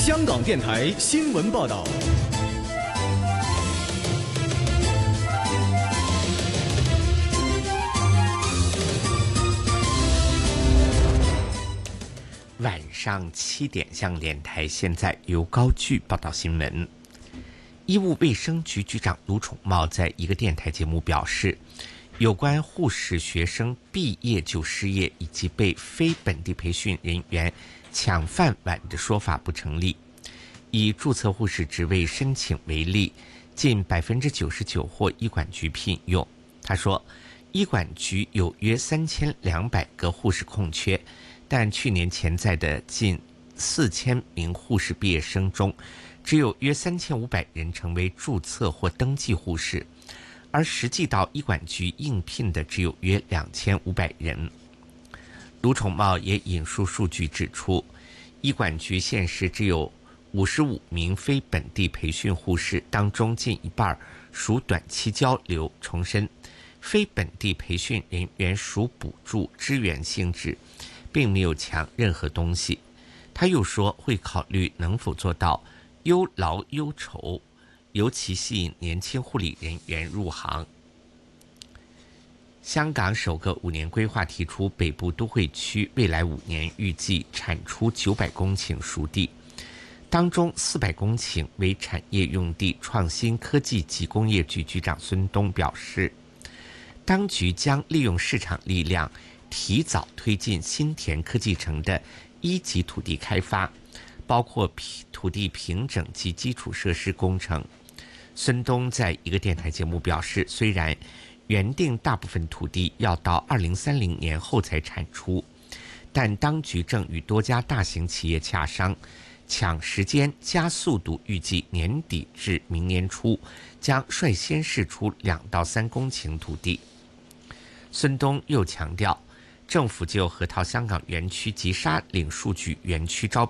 香港电台新闻报道。 晚上7点，香港电台现在由高炬报道新闻。医务卫生局局长卢宠茂在一个电台节目表示，有关护士学生毕业就失业以及被非本地培训人员抢饭碗的说法不成立。以注册护士职位申请为例，近 99% 获医管局聘用。他说，医管局有约3200个护士空缺，但去年潜在的近4000名护士毕业生中，只有约3500人成为注册或登记护士，而实际到医管局应聘的只有约2500人。卢宠茂也引述数据指出，医管局现时只有55名非本地培训护士，当中近一半属短期交流。重申，非本地培训人员属补助支援性质，并没有抢任何东西。他又说，会考虑能否做到优劳优酬，尤其吸引年轻护理人员入行。香港首个5年规划提出，北部都会区未来5年预计产出900公顷熟地，当中400公顷为产业用地。创新科技及工业局局长孙东表示，当局将利用市场力量，提早推进新田科技城的1级土地开发，包括土地平整及基础设施工程。孙东在一个电台节目表示，虽然原定大部分土地要到2030年后才产出，但当局正与多家大型企业洽商，抢时间加速度，预计年底至明年初将率先释出2到3公顷土地。孙东又强调，政府就核桃香港园区及沙岭数据园区招